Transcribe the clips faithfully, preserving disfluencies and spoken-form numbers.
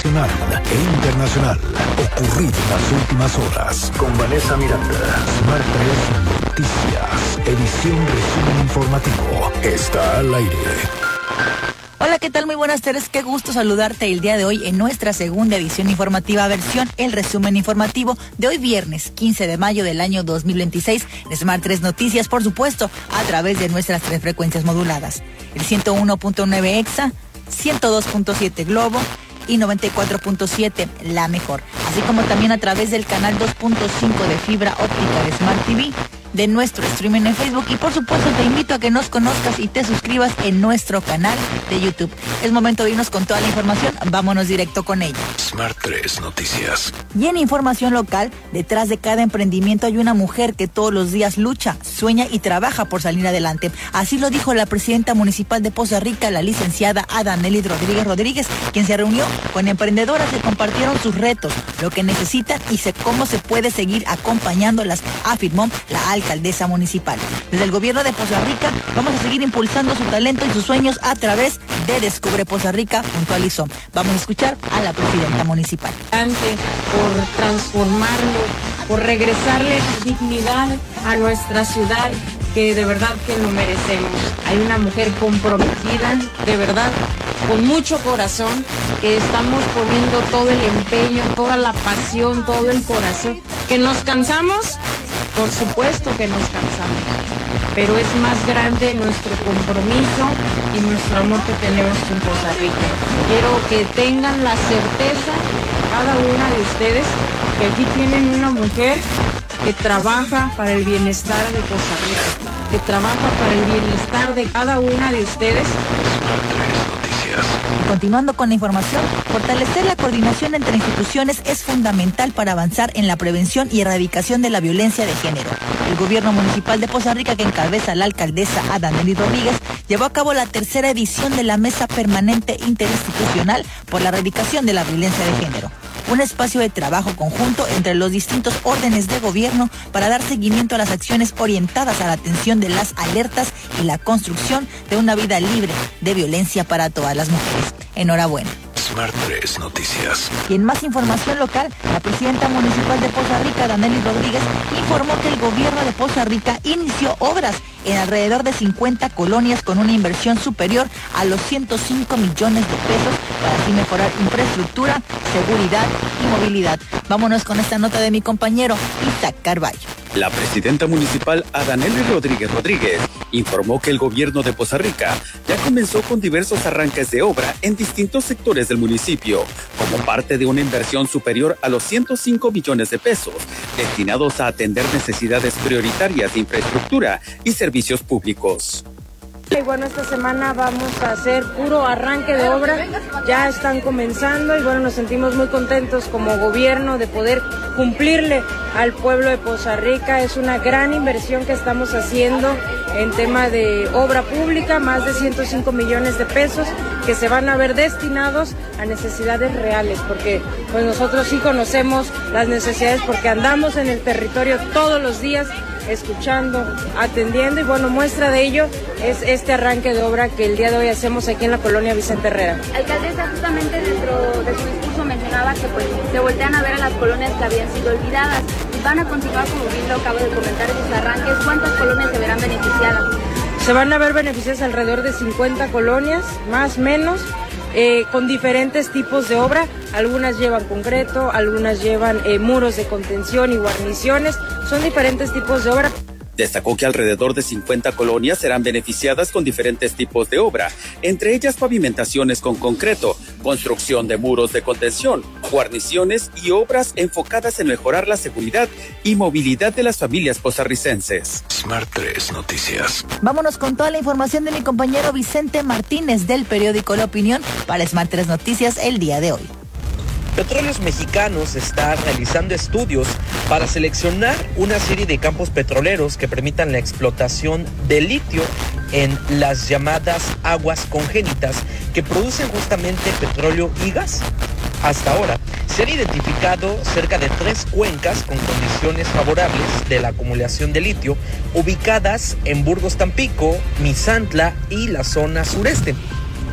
nacional e internacional ocurrido en las últimas horas. Con Vanessa Miranda. Smart tres Noticias. Edición resumen informativo. Está al aire. Hola, ¿qué tal? Muy buenas tardes, qué gusto saludarte el día de hoy en nuestra segunda edición informativa versión El Resumen Informativo de hoy viernes quince de mayo del año dos mil veintiséis de Smart tres Noticias, por supuesto, a través de nuestras tres frecuencias moduladas, el ciento uno punto nueve Exa, ciento dos punto siete Globo y noventa y cuatro punto siete La Mejor, así como también a través del canal dos punto cinco de fibra óptica de Smart T V, de nuestro streaming en Facebook y por supuesto te invito a que nos conozcas y te suscribas en nuestro canal de YouTube. Es momento de irnos con toda la información, vámonos directo con ella. Smart tres Noticias. Y en información local, detrás de cada emprendimiento hay una mujer que todos los días lucha, sueña y trabaja por salir adelante. Así lo dijo la presidenta municipal de Poza Rica, la licenciada Adanely Rodríguez Rodríguez, quien se reunió con emprendedoras que compartieron sus retos, lo que necesitan y se, cómo se puede seguir acompañándolas, afirmó la alcaldesa alcaldesa municipal. Desde el gobierno de Poza Rica vamos a seguir impulsando su talento y sus sueños a través de Descubre Poza Rica, puntualizó. Vamos a escuchar a la presidenta municipal. Por transformarlo, por regresarle dignidad a nuestra ciudad, que de verdad que lo merecemos. Hay una mujer comprometida, de verdad, con mucho corazón, que estamos poniendo todo el empeño, toda la pasión, todo el corazón. ¿Que nos cansamos? Por supuesto que nos cansamos, pero es más grande nuestro compromiso y nuestro amor que tenemos con Poza Rica. Quiero que tengan la certeza, cada una de ustedes, que aquí tienen una mujer que trabaja para el bienestar de Poza Rica, que trabaja para el bienestar de cada una de ustedes. Continuando con la información, fortalecer la coordinación entre instituciones es fundamental para avanzar en la prevención y erradicación de la violencia de género. El gobierno municipal de Poza Rica, que encabeza la alcaldesa Adanely Rodríguez, llevó a cabo la tercera edición de la Mesa Permanente Interinstitucional por la Erradicación de la Violencia de Género. Un espacio de trabajo conjunto entre los distintos órdenes de gobierno para dar seguimiento a las acciones orientadas a la atención de las alertas y la construcción de una vida libre de violencia para todas las mujeres. Enhorabuena. Smart tres Noticias. Y en más información local, la presidenta municipal de Poza Rica, Adanely Rodríguez, informó que el gobierno de Poza Rica inició obras en alrededor de cincuenta colonias con una inversión superior a los ciento cinco millones de pesos para así mejorar infraestructura, seguridad y movilidad. Vámonos con esta nota de mi compañero Isaac Carballo. La presidenta municipal Adanely Rodríguez Rodríguez informó que el gobierno de Poza Rica ya comenzó con diversos arranques de obra en distintos sectores del municipio, como parte de una inversión superior a los ciento cinco millones de pesos, destinados a atender necesidades prioritarias de infraestructura y servicios públicos. Y bueno, esta semana vamos a hacer puro arranque de obra, ya están comenzando y bueno, nos sentimos muy contentos como gobierno de poder cumplirle al pueblo de Poza Rica. Es una gran inversión que estamos haciendo en tema de obra pública, más de ciento cinco millones de pesos que se van a ver destinados a necesidades reales, porque pues nosotros sí conocemos las necesidades porque andamos en el territorio todos los días, escuchando, atendiendo y bueno, muestra de ello es este arranque de obra que el día de hoy hacemos aquí en la colonia Vicente Herrera. Alcaldesa, justamente dentro de su discurso mencionaba que pues se voltean a ver a las colonias que habían sido olvidadas y van a continuar, como bien lo acabo de comentar, esos arranques. ¿Cuántas colonias se verán beneficiadas? Se van a ver beneficiadas alrededor de cincuenta colonias, más o menos, eh, con diferentes tipos de obra. Algunas llevan concreto, algunas llevan eh, muros de contención y guarniciones. Son diferentes tipos de obra. Destacó que alrededor de cincuenta colonias serán beneficiadas con diferentes tipos de obra, entre ellas pavimentaciones con concreto, construcción de muros de contención, guarniciones y obras enfocadas en mejorar la seguridad y movilidad de las familias pozarricenses. Smart tres Noticias. Vámonos con toda la información de mi compañero Vicente Martínez del periódico La Opinión para Smart tres Noticias el día de hoy. Petróleos Mexicanos está realizando estudios para seleccionar una serie de campos petroleros que permitan la explotación de litio en las llamadas aguas congénitas que producen justamente petróleo y gas. Hasta ahora se han identificado cerca de tres cuencas con condiciones favorables de la acumulación de litio ubicadas en Burgos, Tampico, Misantla y la zona sureste.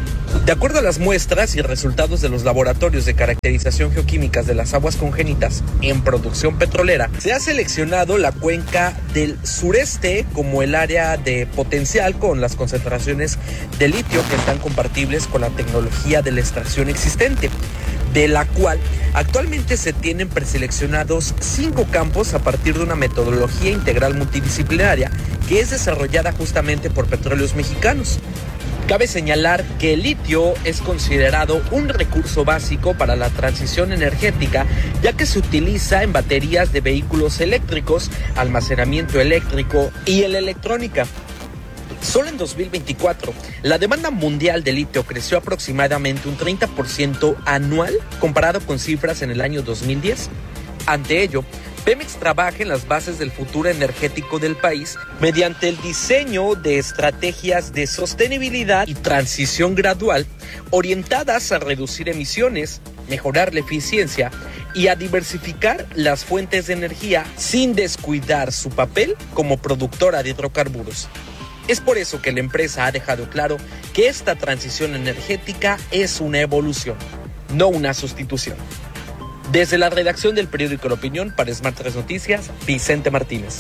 De acuerdo a las muestras y resultados de los laboratorios de caracterización geoquímicas de las aguas congénitas en producción petrolera, se ha seleccionado la cuenca del sureste como el área de potencial con las concentraciones de litio que están compatibles con la tecnología de la extracción existente, de la cual actualmente se tienen preseleccionados cinco campos a partir de una metodología integral multidisciplinaria que es desarrollada justamente por Petróleos Mexicanos. Cabe señalar que el litio es considerado un recurso básico para la transición energética, ya que se utiliza en baterías de vehículos eléctricos, almacenamiento eléctrico y en la electrónica. Solo en dos mil veinticuatro, la demanda mundial de litio creció aproximadamente un treinta por ciento anual comparado con cifras en el año dos mil diez. Ante ello, Pemex trabaja en las bases del futuro energético del país mediante el diseño de estrategias de sostenibilidad y transición gradual orientadas a reducir emisiones, mejorar la eficiencia y a diversificar las fuentes de energía sin descuidar su papel como productora de hidrocarburos. Es por eso que la empresa ha dejado claro que esta transición energética es una evolución, no una sustitución. Desde la redacción del periódico La Opinión para Smart tres Noticias, Vicente Martínez.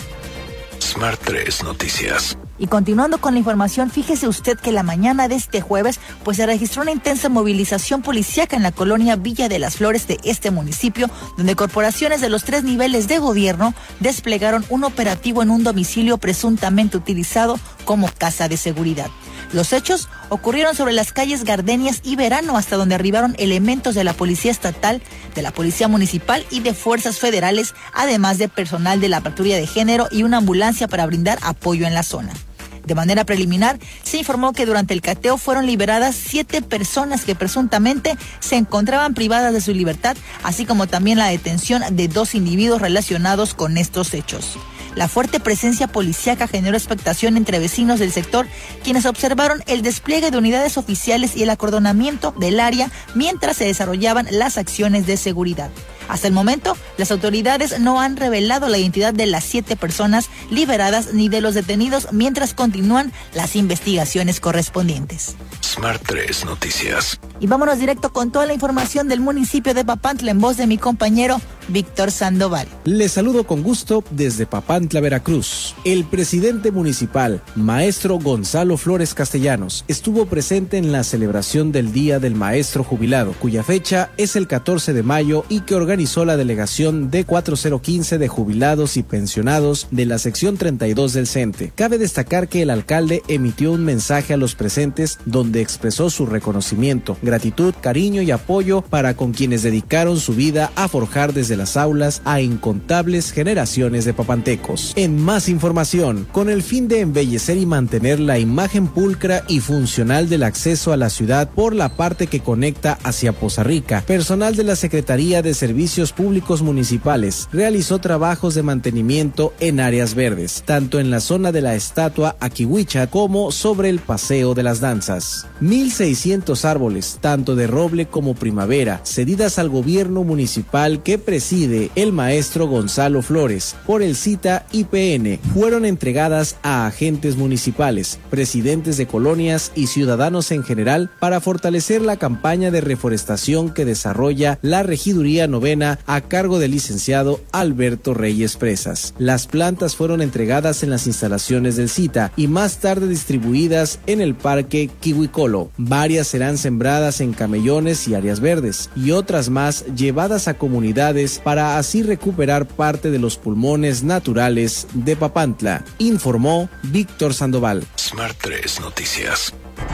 Smart tres Noticias. Y continuando con la información, fíjese usted que la mañana de este jueves, pues se registró una intensa movilización policíaca en la colonia Villa de las Flores de este municipio, donde corporaciones de los tres niveles de gobierno desplegaron un operativo en un domicilio presuntamente utilizado como casa de seguridad. Los hechos ocurrieron sobre las calles Gardenias y Verano, hasta donde arribaron elementos de la Policía Estatal, de la Policía Municipal y de fuerzas federales, además de personal de la Patrulla de Género y una ambulancia para brindar apoyo en la zona. De manera preliminar, se informó que durante el cateo fueron liberadas siete personas que presuntamente se encontraban privadas de su libertad, así como también la detención de dos individuos relacionados con estos hechos. La fuerte presencia policíaca generó expectación entre vecinos del sector, quienes observaron el despliegue de unidades oficiales y el acordonamiento del área mientras se desarrollaban las acciones de seguridad. Hasta el momento, las autoridades no han revelado la identidad de las siete personas liberadas ni de los detenidos, mientras continúan las investigaciones correspondientes. Smart tres Noticias. Y vámonos directo con toda la información del municipio de Papantla en voz de mi compañero Víctor Sandoval. Les saludo con gusto desde Papantla, Veracruz. El presidente municipal, maestro Gonzalo Flores Castellanos, estuvo presente en la celebración del Día del Maestro Jubilado, cuya fecha es el catorce de mayo y que organizó la delegación D cuatro cero uno cinco de jubilados y pensionados de la sección treinta y dos del CENTE. Cabe destacar que el alcalde emitió un mensaje a los presentes donde expresó su reconocimiento, gratitud, cariño y apoyo para con quienes dedicaron su vida a forjar desde las aulas a incontables generaciones de papantecos. En más información, con el fin de embellecer y mantener la imagen pulcra y funcional del acceso a la ciudad por la parte que conecta hacia Poza Rica, personal de la Secretaría de Servicios Públicos Municipales realizó trabajos de mantenimiento en áreas verdes, tanto en la zona de la estatua Aquihuicha como sobre el Paseo de las Danzas. mil seiscientos árboles, tanto de roble como primavera, cedidas al gobierno municipal que preside el maestro Gonzalo Flores por el CITA I P N, fueron entregadas a agentes municipales, presidentes de colonias y ciudadanos en general para fortalecer la campaña de reforestación que desarrolla la Regiduría Novena a cargo del licenciado Alberto Reyes Presas. Las plantas fueron entregadas en las instalaciones del CITA y más tarde distribuidas en el Parque Kiwicolo. Varias serán sembradas en camellones y áreas verdes, y otras más llevadas a comunidades para así recuperar parte de los pulmones naturales de Papantla, informó Víctor Sandoval. Smart tres Noticias.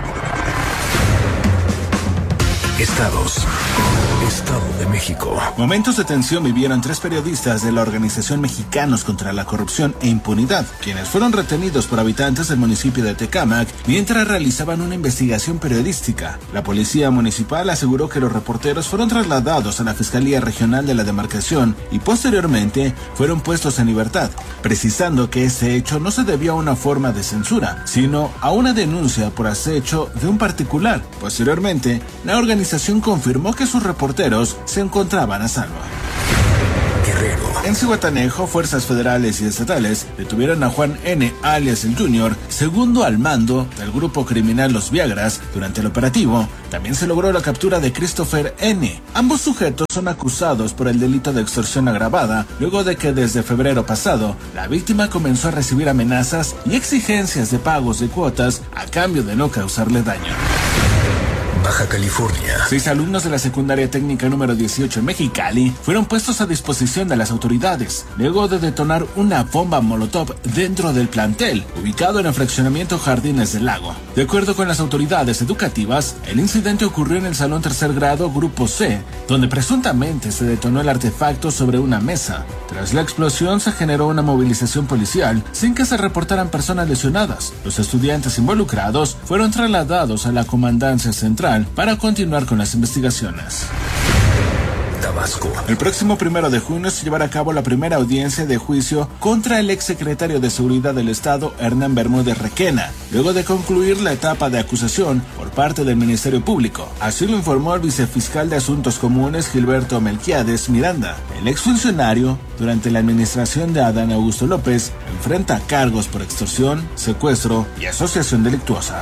Estados. Estado de México. Momentos de tensión vivieron tres periodistas de la organización Mexicanos contra la Corrupción e Impunidad, quienes fueron retenidos por habitantes del municipio de Tecámac mientras realizaban una investigación periodística. La policía municipal aseguró que los reporteros fueron trasladados a la Fiscalía Regional de la demarcación y posteriormente fueron puestos en libertad, precisando que este hecho no se debió a una forma de censura, sino a una denuncia por acecho de un particular. Posteriormente, la organización confirmó que sus reporteros se encontraban a salvo. Guerrero. En Zihuatanejo, fuerzas federales y estatales detuvieron a Juan N., alias el Junior, segundo al mando del grupo criminal Los Viagras. Durante el operativo, también se logró la captura de Christopher N. Ambos sujetos son acusados por el delito de extorsión agravada, luego de que desde febrero pasado, la víctima comenzó a recibir amenazas y exigencias de pagos de cuotas a cambio de no causarle daño. Baja California. Seis alumnos de la secundaria técnica número dieciocho en Mexicali fueron puestos a disposición de las autoridades luego de detonar una bomba molotov dentro del plantel, ubicado en el fraccionamiento Jardines del Lago. De acuerdo con las autoridades educativas, el incidente ocurrió en el salón tercer grado Grupo C, donde presuntamente se detonó el artefacto sobre una mesa. Tras la explosión se generó una movilización policial sin que se reportaran personas lesionadas. Los estudiantes involucrados fueron trasladados a la comandancia central para continuar con las investigaciones. Tabasco. El próximo primero de junio se llevará a cabo la primera audiencia de juicio contra el exsecretario de Seguridad del Estado, Hernán Bermúdez Requena, luego de concluir la etapa de acusación por parte del Ministerio Público. Así lo informó el vicefiscal de Asuntos Comunes, Gilberto Melquiades Miranda. El exfuncionario, durante la administración de Adán Augusto López, enfrenta cargos por extorsión, secuestro y asociación delictuosa.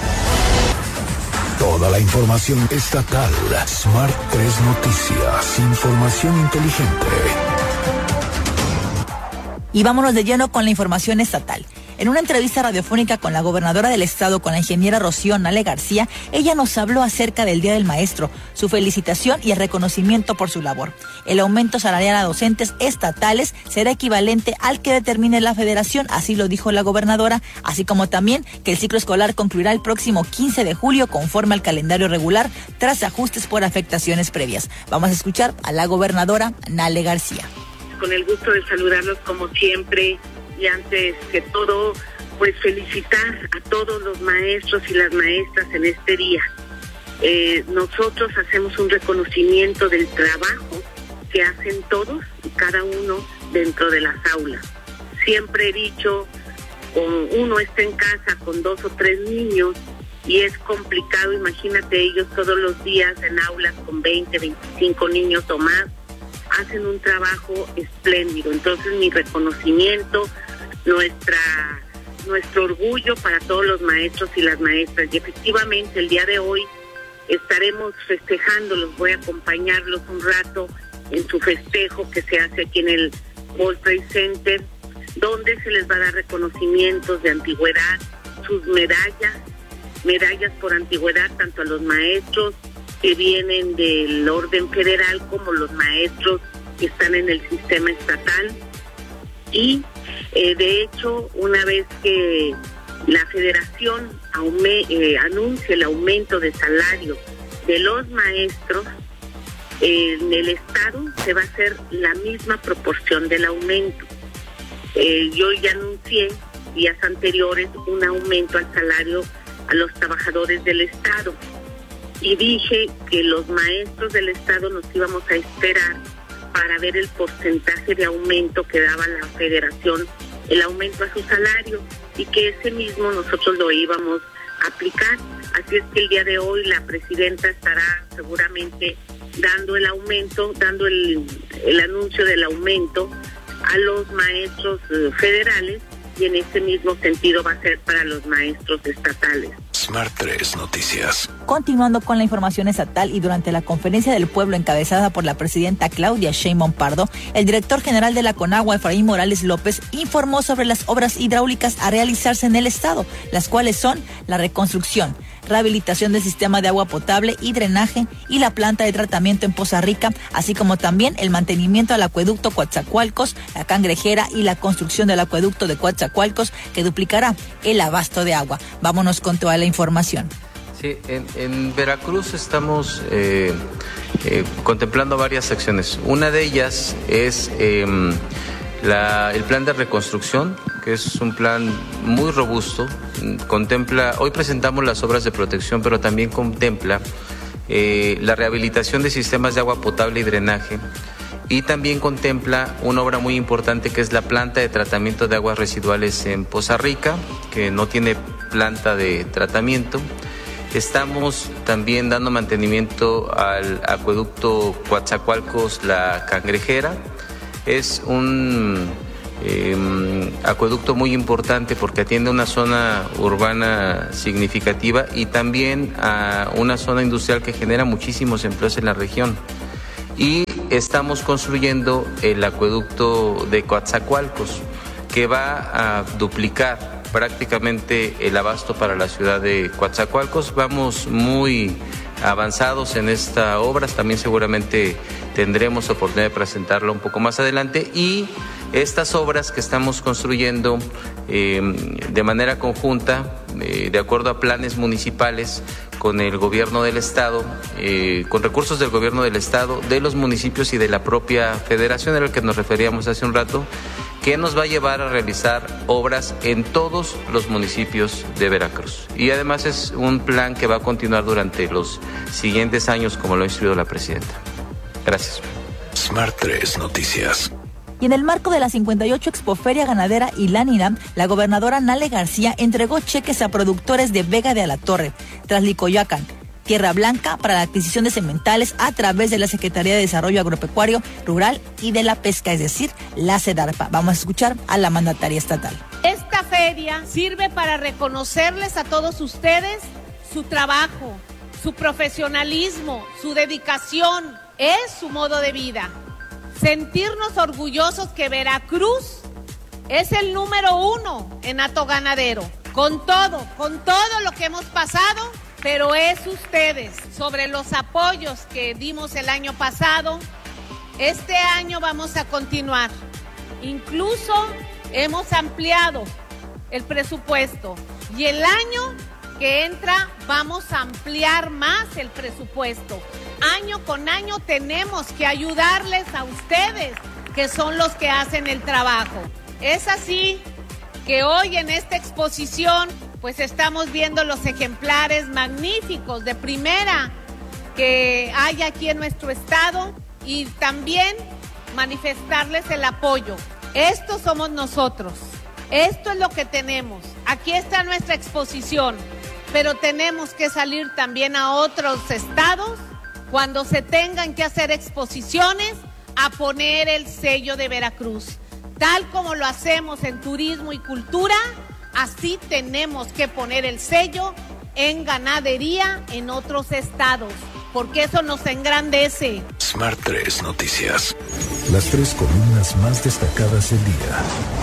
Toda la información estatal. Smart tres Noticias. Información inteligente. Y vámonos de lleno con la información estatal. En una entrevista radiofónica con la gobernadora del estado, con la ingeniera Rocío Nale García, ella nos habló acerca del Día del Maestro, su felicitación y el reconocimiento por su labor. El aumento salarial a docentes estatales será equivalente al que determine la federación, así lo dijo la gobernadora, así como también que el ciclo escolar concluirá el próximo quince de julio conforme al calendario regular, tras ajustes por afectaciones previas. Vamos a escuchar a la gobernadora Nale García. Con el gusto de saludarlos como siempre. Y antes que todo, pues felicitar a todos los maestros y las maestras en este día. Eh, nosotros hacemos un reconocimiento del trabajo que hacen todos y cada uno dentro de las aulas. Siempre he dicho, uno está en casa con dos o tres niños y es complicado, imagínate ellos todos los días en aulas con veinte, veinticinco niños o más, hacen un trabajo espléndido. Entonces mi reconocimiento, nuestra nuestro orgullo para todos los maestros y las maestras. Y efectivamente el día de hoy estaremos festejándolos, voy a acompañarlos un rato en su festejo que se hace aquí en el World Trade Center, donde se les va a dar reconocimientos de antigüedad, sus medallas, medallas por antigüedad, tanto a los maestros que vienen del orden federal como los maestros que están en el sistema estatal. Y eh, de hecho, una vez que la federación aume, eh, anuncie el aumento de salario de los maestros, eh, en el estado se va a hacer la misma proporción del aumento. Eh, yo ya anuncié días anteriores un aumento al salario a los trabajadores del estado y dije que los maestros del estado nos íbamos a esperar para ver el porcentaje de aumento que daba la federación, el aumento a su salario, y que ese mismo nosotros lo íbamos a aplicar. Así es que el día de hoy la presidenta estará seguramente dando el aumento, dando el, el anuncio del aumento a los maestros eh, federales, y en ese mismo sentido va a ser para los maestros estatales. Smart tres Noticias. Continuando con la información estatal, y durante la conferencia del pueblo encabezada por la presidenta Claudia Sheinbaum Pardo, el director general de la CONAGUA, Efraín Morales López, informó sobre las obras hidráulicas a realizarse en el estado, las cuales son la reconstrucción, rehabilitación del sistema de agua potable y drenaje y la planta de tratamiento en Poza Rica, así como también el mantenimiento al acueducto Coatzacoalcos, la Cangrejera y la construcción del acueducto de Coatzacoalcos, que duplicará el abasto de agua. Vámonos con toda la información. Sí, en, en Veracruz estamos eh, eh, contemplando varias acciones. Una de ellas es eh, la, el plan de reconstrucción, que es un plan muy robusto. Contempla, hoy presentamos las obras de protección, pero también contempla eh, la rehabilitación de sistemas de agua potable y drenaje, y también contempla una obra muy importante que es la planta de tratamiento de aguas residuales en Poza Rica, que no tiene planta de tratamiento. Estamos también dando mantenimiento al acueducto Coatzacoalcos, la Cangrejera, Es un eh, acueducto muy importante porque atiende una zona urbana significativa y también a una zona industrial que genera muchísimos empleos en la región. Y estamos construyendo el acueducto de Coatzacoalcos, que va a duplicar prácticamente el abasto para la ciudad de Coatzacoalcos. Vamos muy avanzados en esta obra, también seguramente tendremos oportunidad de presentarla un poco más adelante, y estas obras que estamos construyendo eh, de manera conjunta, eh, de acuerdo a planes municipales, con el gobierno del estado, eh, con recursos del gobierno del estado, de los municipios y de la propia federación, a la que nos referíamos hace un rato, que nos va a llevar a realizar obras en todos los municipios de Veracruz. Y además es un plan que va a continuar durante los siguientes años, como lo ha instruido la presidenta. Gracias. Smart tres Noticias. Y en el marco de la cincuenta y ocho Expoferia Ganadera y Lánina, la gobernadora Nale García entregó cheques a productores de Vega de Alatorre, Traslicoyoacán, Tierra Blanca, para la adquisición de sementales a través de la Secretaría de Desarrollo Agropecuario, Rural y de la Pesca, es decir, la SEDARPA. Vamos a escuchar a la mandataria estatal. Esta feria sirve para reconocerles a todos ustedes su trabajo, su profesionalismo, su dedicación, es su modo de vida. Sentirnos orgullosos que Veracruz es el número uno en hato ganadero, con todo, con todo lo que hemos pasado, pero es ustedes. Sobre los apoyos que dimos el año pasado, este año vamos a continuar. Incluso hemos ampliado el presupuesto y el año que entra vamos a ampliar más el presupuesto. Año con año tenemos que ayudarles a ustedes, que son los que hacen el trabajo. Es así que hoy en esta exposición pues estamos viendo los ejemplares magníficos de primera que hay aquí en nuestro estado, y también manifestarles el apoyo. Estos somos nosotros, esto es lo que tenemos. Aquí está nuestra exposición, pero tenemos que salir también a otros estados cuando se tengan que hacer exposiciones, a poner el sello de Veracruz. Tal como lo hacemos en turismo y cultura, así tenemos que poner el sello en ganadería en otros estados, porque eso nos engrandece. Smart tres Noticias. Las tres columnas más destacadas del día.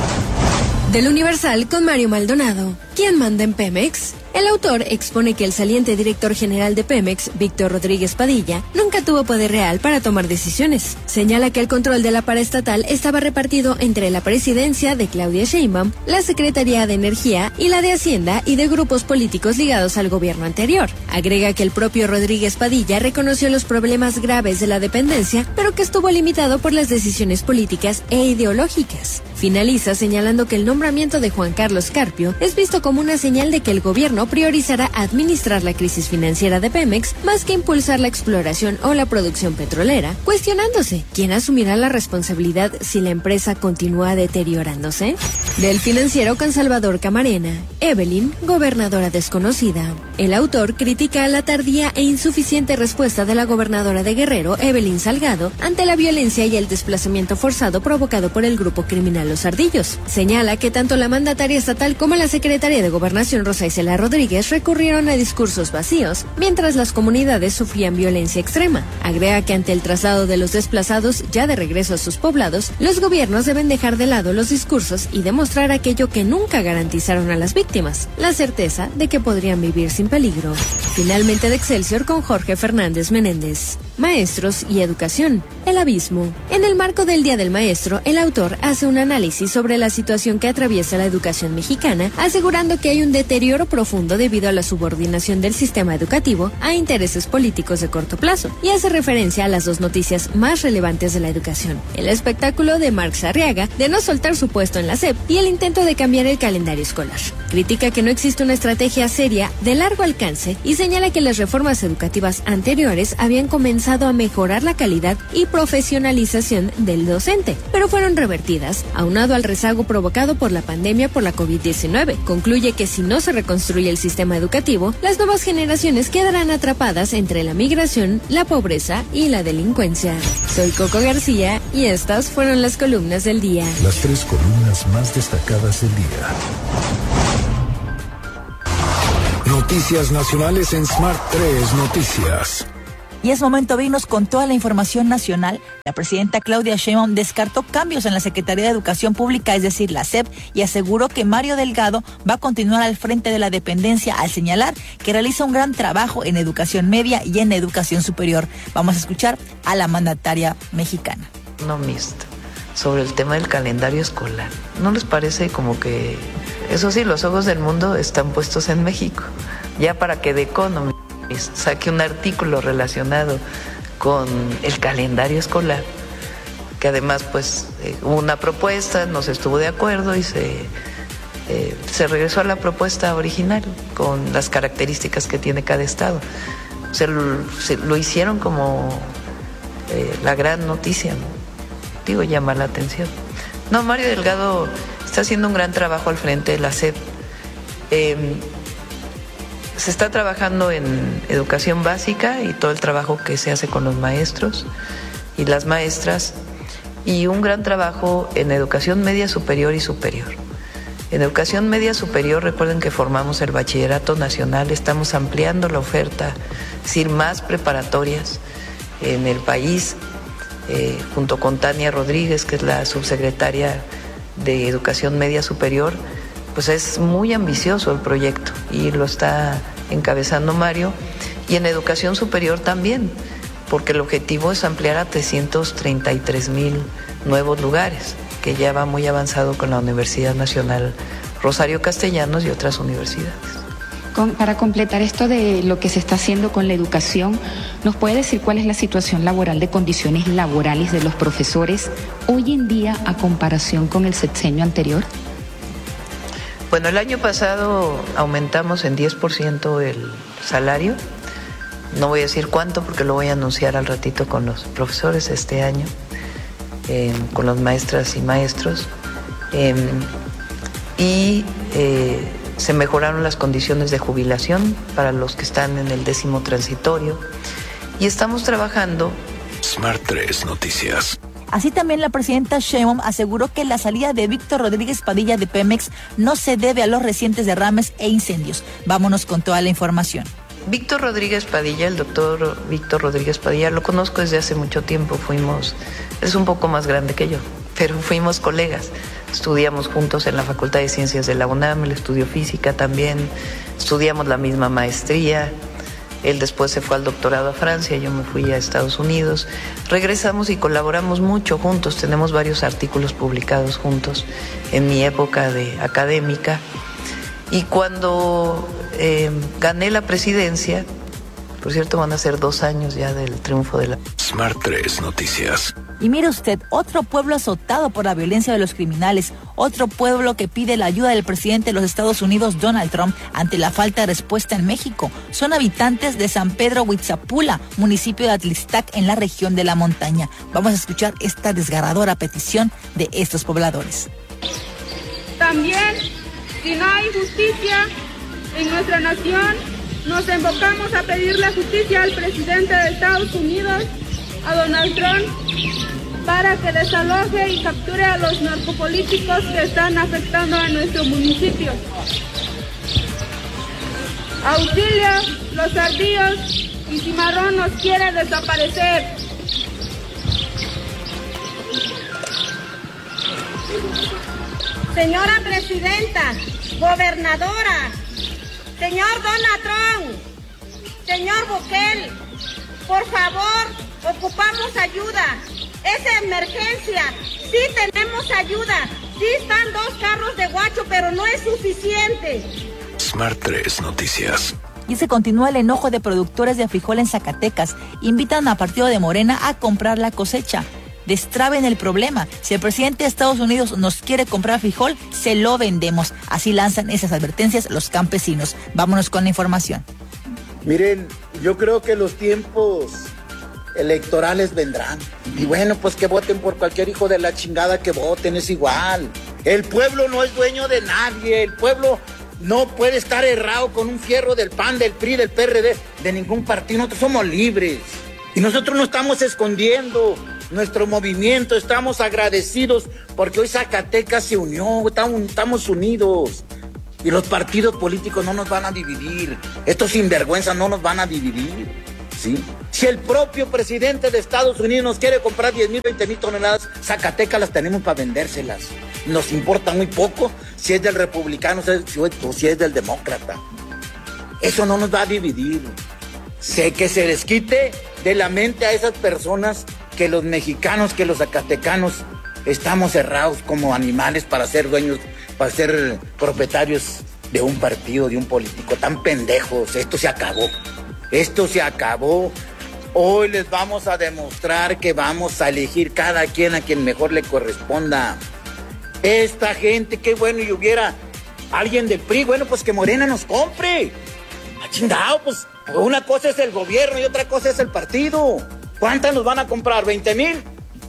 Del Universal, con Mario Maldonado. ¿Quién manda en Pemex? El autor expone que el saliente director general de Pemex, Víctor Rodríguez Padilla, nunca tuvo poder real para tomar decisiones. Señala que el control de la paraestatal estaba repartido entre la presidencia de Claudia Sheinbaum, la Secretaría de Energía y la de Hacienda, y de grupos políticos ligados al gobierno anterior. Agrega que el propio Rodríguez Padilla reconoció los problemas graves de la dependencia, pero que estuvo limitado por las decisiones políticas e ideológicas. Finaliza señalando que el nombramiento de Juan Carlos Carpio es visto como una señal de que el gobierno priorizará administrar la crisis financiera de Pemex más que impulsar la exploración o la producción petrolera, cuestionándose quién asumirá la responsabilidad si la empresa continúa deteriorándose. Del Financiero, con Salvador Camarena. Evelyn, gobernadora desconocida. El autor critica la tardía e insuficiente respuesta de la gobernadora de Guerrero, Evelyn Salgado, ante la violencia y el desplazamiento forzado provocado por el grupo criminal Los Ardillos. Señala que tanto la mandataria estatal como la secretaria de Gobernación, Rosa Isela Rodríguez, recurrieron a discursos vacíos, mientras las comunidades sufrían violencia extrema. Agrega que ante el traslado de los desplazados ya de regreso a sus poblados, los gobiernos deben dejar de lado los discursos y demostrar aquello que nunca garantizaron a las víctimas, la certeza de que podrían vivir sin peligro. Finalmente, de Excelsior, con Jorge Fernández Menéndez. Maestros y educación. El abismo. En el marco del Día del Maestro, el autor hace un análisis sobre la situación que atraviesa la educación mexicana, asegurando que hay un deterioro profundo debido a la subordinación del sistema educativo a intereses políticos de corto plazo, y hace referencia a las dos noticias más relevantes de la educación: el espectáculo de Marx Arriaga de no soltar su puesto en la S E P y el intento de cambiar el calendario escolar. Critica que no existe una estrategia seria de largo alcance y señala que las reformas educativas anteriores habían comenzado avanzado a mejorar la calidad y profesionalización del docente, pero fueron revertidas, aunado al rezago provocado por la pandemia por la COVID diecinueve. Concluye que si no se reconstruye el sistema educativo, las nuevas generaciones quedarán atrapadas entre la migración, la pobreza y la delincuencia. Soy Coco García y estas fueron las columnas del día. Las tres columnas más destacadas del día. Noticias nacionales en Smart tres Noticias. Y es momento de irnos con toda la información nacional. La presidenta Claudia Sheinbaum descartó cambios en la Secretaría de Educación Pública, es decir, la S E P, y aseguró que Mario Delgado va a continuar al frente de la dependencia al señalar que realiza un gran trabajo en educación media y en educación superior. Vamos a escuchar a la mandataria mexicana. No mixto sobre el tema del calendario escolar. ¿No les parece como que, eso sí, los ojos del mundo están puestos en México? Ya para que The Economist saque un artículo relacionado con el calendario escolar, que además pues eh, hubo una propuesta, no se estuvo de acuerdo y se, eh, se regresó a la propuesta original con las características que tiene cada estado. Se lo, se lo hicieron como eh, la gran noticia, ¿no? Digo, llama la atención. No, Mario Delgado está haciendo un gran trabajo al frente de la S E P. Eh, Se está trabajando en educación básica y todo el trabajo que se hace con los maestros y las maestras, y un gran trabajo en educación media superior y superior. En educación media superior, recuerden que formamos el Bachillerato Nacional, estamos ampliando la oferta, es decir, más preparatorias en el país, eh, junto con Tania Rodríguez, que es la subsecretaria de Educación Media Superior. Pues es muy ambicioso el proyecto y lo está encabezando Mario, y en educación superior también, porque el objetivo es ampliar a trescientos treinta y tres mil nuevos lugares, que ya va muy avanzado con la Universidad Nacional Rosario Castellanos y otras universidades. Con, para completar esto de lo que se está haciendo con la educación, ¿nos puede decir cuál es la situación laboral de condiciones laborales de los profesores hoy en día a comparación con el sexenio anterior? Bueno, el año pasado aumentamos en diez por ciento el salario. No voy a decir cuánto porque lo voy a anunciar al ratito con los profesores este año, eh, con las maestras y maestros. Eh, y eh, se mejoraron las condiciones de jubilación para los que están en el décimo transitorio. Y estamos trabajando. Smart tres Noticias. Así también la presidenta Sheinbaum aseguró que la salida de Víctor Rodríguez Padilla de Pemex no se debe a los recientes derrames e incendios. Vámonos con toda la información. Víctor Rodríguez Padilla, el doctor Víctor Rodríguez Padilla, lo conozco desde hace mucho tiempo, fuimos, es un poco más grande que yo, pero fuimos colegas. Estudiamos juntos en la Facultad de Ciencias de la UNAM, él estudió física también, estudiamos la misma maestría. Él después se fue al doctorado a Francia, yo me fui a Estados Unidos. Regresamos y colaboramos mucho juntos, tenemos varios artículos publicados juntos en mi época de académica. Y cuando eh, gané la presidencia, por cierto van a ser dos años ya del triunfo de la... Smart tres Noticias. Y mire usted, otro pueblo azotado por la violencia de los criminales, otro pueblo que pide la ayuda del presidente de los Estados Unidos, Donald Trump, ante la falta de respuesta en México. Son habitantes de San Pedro Huitzapula, municipio de Atlistac, en la región de la montaña. Vamos a escuchar esta desgarradora petición de estos pobladores. También, si no hay justicia en nuestra nación, nos invocamos a pedir la justicia al presidente de Estados Unidos, a Donald Trump, para que desaloje y capture a los narcopolíticos que están afectando a nuestro municipio. Auxilio, los ardillos y Cimarrón nos quiere desaparecer. Señora presidenta, gobernadora, señor Donald Trump, señor Bukele, por favor, ocupamos ayuda. Es emergencia, sí tenemos ayuda, sí están dos carros de guacho, pero no es suficiente. Smart tres Noticias. Y se continúa el enojo de productores de frijol en Zacatecas. Invitan a partido de Morena a comprar la cosecha. Destraben el problema. Si el presidente de Estados Unidos nos quiere comprar frijol, se lo vendemos. Así lanzan esas advertencias los campesinos. Vámonos con la información. Miren, yo creo que los tiempos electorales vendrán. Y bueno, pues que voten por cualquier hijo de la chingada que voten, es igual. El pueblo no es dueño de nadie, el pueblo no puede estar errado con un fierro del P A N, del P R I, del P R D, de ningún partido. Nosotros somos libres y nosotros no estamos escondiendo nuestro movimiento, estamos agradecidos porque hoy Zacatecas se unió, estamos, estamos unidos. Y los partidos políticos no nos van a dividir, estos sinvergüenzas no nos van a dividir, ¿sí? Si el propio presidente de Estados Unidos nos quiere comprar diez mil, veinte mil toneladas, Zacatecas las tenemos para vendérselas. Nos importa muy poco si es del republicano o si es del demócrata. Eso no nos va a dividir. Sé que se les quite de la mente a esas personas que los mexicanos, que los zacatecanos estamos cerrados como animales para ser dueños, para ser propietarios de un partido, de un político. Tan pendejos. Esto se acabó. Esto se acabó. Hoy les vamos a demostrar que vamos a elegir cada quien a quien mejor le corresponda. Esta gente, qué bueno, y hubiera alguien del P R I, bueno, pues que Morena nos compre. ¡Ah, chingado! Pues una cosa es el gobierno y otra cosa es el partido. ¿Cuántas nos van a comprar? ¿veinte mil?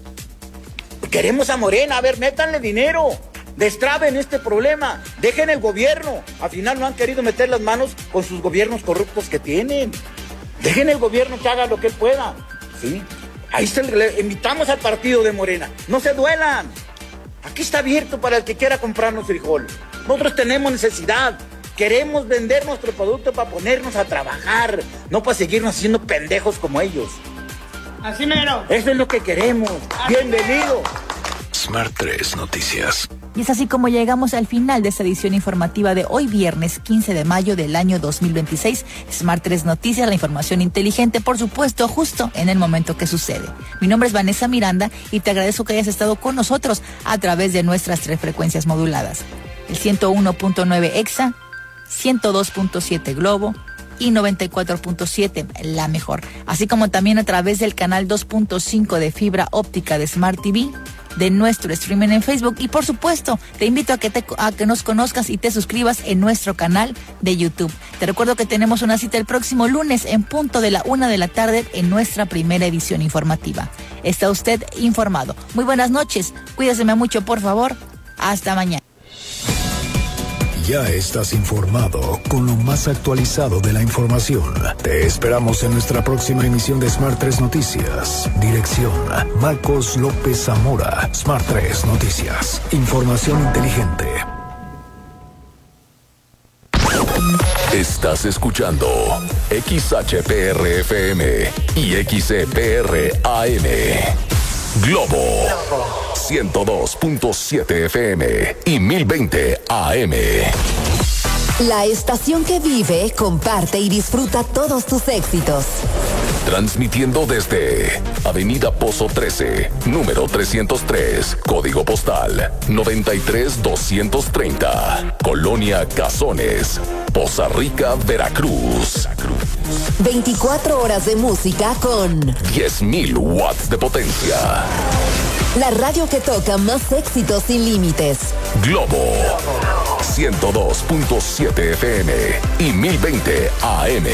Queremos a Morena, a ver, métanle dinero. Destraben este problema, dejen el gobierno. Al final no han querido meter las manos con sus gobiernos corruptos que tienen. Dejen el gobierno que haga lo que él pueda, ¿sí? Ahí se le invitamos al partido de Morena. No se duelan. Aquí está abierto para el que quiera comprarnos frijol. Nosotros tenemos necesidad. Queremos vender nuestro producto para ponernos a trabajar, no para seguirnos haciendo pendejos como ellos. Así mero. Eso es lo que queremos. Así Bienvenido. Smart tres Noticias. Y es así como llegamos al final de esta edición informativa de hoy viernes quince de mayo del año dos mil veintiséis. Smart tres Noticias, la información inteligente, por supuesto, justo en el momento que sucede. Mi nombre es Vanessa Miranda y te agradezco que hayas estado con nosotros a través de nuestras tres frecuencias moduladas. El ciento uno punto nueve Exa, ciento dos punto siete Globo y noventa y cuatro punto siete La Mejor. Así como también a través del canal dos punto cinco de fibra óptica de Smart T V, de nuestro streaming en Facebook y por supuesto te invito a que, te, a que nos conozcas y te suscribas en nuestro canal de YouTube. Te recuerdo que tenemos una cita el próximo lunes en punto de la una de la tarde en nuestra primera edición informativa. Está usted informado. Muy buenas noches, cuídese mucho por favor, hasta mañana. Ya estás informado con lo más actualizado de la información. Te esperamos en nuestra próxima emisión de Smart tres Noticias. Dirección: Marcos López Zamora. Smart tres Noticias. Información inteligente. Estás escuchando X H P R F M y X E P R A M. Globo ciento dos punto siete F M y mil veinte A M. La estación que vive, comparte y disfruta todos tus éxitos. Transmitiendo desde Avenida Pozo trece, número trescientos tres, código postal noventa y tres doscientos treinta, Colonia Cazones, Poza Rica, Veracruz. veinticuatro horas de música con diez mil watts de potencia. La radio que toca más éxitos sin límites. Globo ciento dos punto siete F M y mil veinte A M.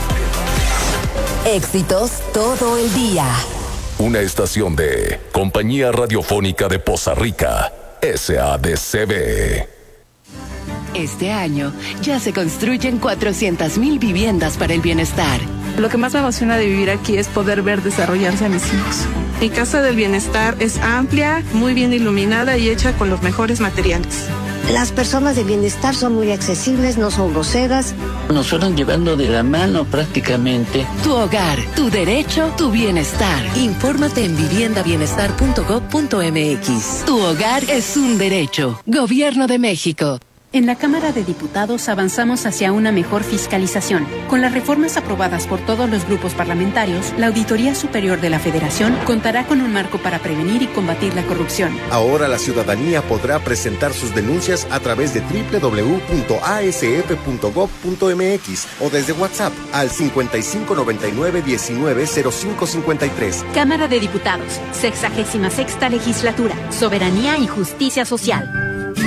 Éxitos todo el día. Una estación de Compañía Radiofónica de Poza Rica, S A D C B. Este año ya se construyen cuatrocientas mil viviendas para el bienestar. Lo que más me emociona de vivir aquí es poder ver desarrollarse a mis hijos. Mi casa del bienestar es amplia, muy bien iluminada y hecha con los mejores materiales. Las personas de bienestar son muy accesibles, no son groseras. Nos fueron llevando de la mano prácticamente. Tu hogar, tu derecho, tu bienestar. Infórmate en vivienda bienestar punto gob punto m x. Tu hogar es un derecho. Gobierno de México. En la Cámara de Diputados avanzamos hacia una mejor fiscalización. Con las reformas aprobadas por todos los grupos parlamentarios, la Auditoría Superior de la Federación contará con un marco para prevenir y combatir la corrupción. Ahora la ciudadanía podrá presentar sus denuncias a través de doble u doble u doble u punto a s f punto gob punto m x o desde WhatsApp al cincuenta y cinco noventa y nueve diecinueve cero cinco cincuenta y tres. Cámara de Diputados, sexagésima sexta legislatura, soberanía y justicia social.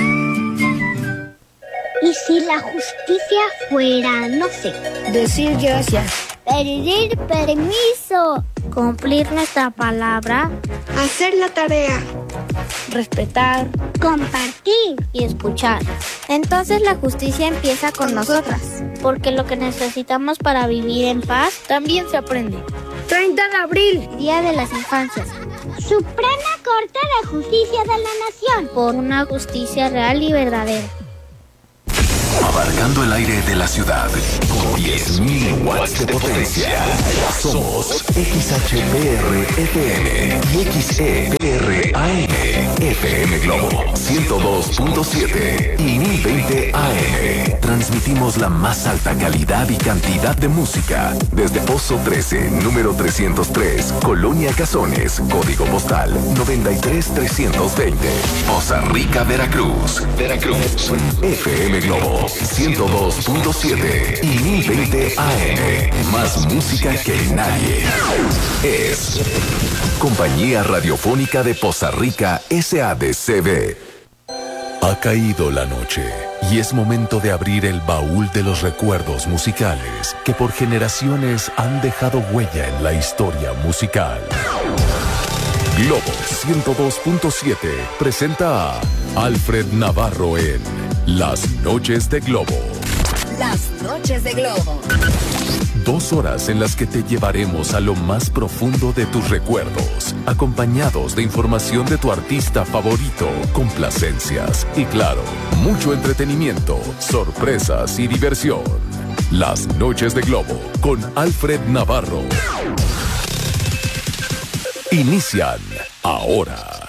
¿Y si la justicia fuera, no sé, decir gracias, pedir permiso, cumplir nuestra palabra, hacer la tarea, respetar, compartir y escuchar. Entonces la justicia empieza con nosotras, porque lo que necesitamos para vivir en paz también se aprende. treinta de abril, Día de las Infancias. Suprema Corte de Justicia de la Nación, por una justicia real y verdadera. Abarcando el aire de la ciudad con diez mil watts de potencia. Somos X H P R F M y X E P R A M. F M Globo ciento dos punto siete y mil veinte A M. Transmitimos la más alta calidad y cantidad de música desde Pozo trece, número trescientos tres, Colonia Cazones, código postal noventa y tres trescientos veinte. Poza Rica, Veracruz. Veracruz. F M Globo ciento dos punto siete y mil veinte A M. Más música que nadie. Es Compañía Radiofónica de Poza Rica S A D C B. Ha caído la noche y es momento de abrir el baúl de los recuerdos musicales que por generaciones han dejado huella en la historia musical. Globo ciento dos punto siete presenta a Alfred Navarro en Las Noches de Globo. Las Noches de Globo. Dos horas en las que te llevaremos a lo más profundo de tus recuerdos, acompañados de información de tu artista favorito, complacencias y, claro, mucho entretenimiento, sorpresas y diversión. Las Noches de Globo con Alfred Navarro. Inician ahora.